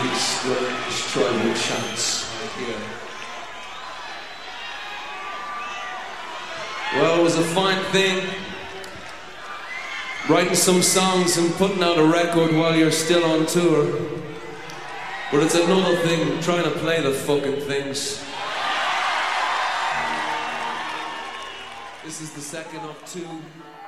these tribal chants here. Well, it was a fine thing writing some songs and putting out a record while you're still on tour. But it's another thing trying to play the fucking things. This is the second of two